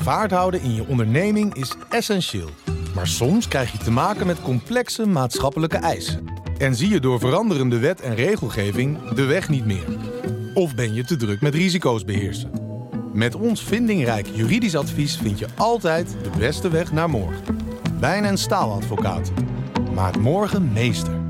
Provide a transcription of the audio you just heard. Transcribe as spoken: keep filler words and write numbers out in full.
vaart houden in je onderneming is essentieel. Maar soms krijg je te maken met complexe maatschappelijke eisen. En zie je door veranderende wet en regelgeving de weg niet meer. Of ben je te druk met risico's beheersen. Met ons vindingrijk juridisch advies vind je altijd de beste weg naar morgen. Wijn- en Staaladvocaten. Maak morgen meester.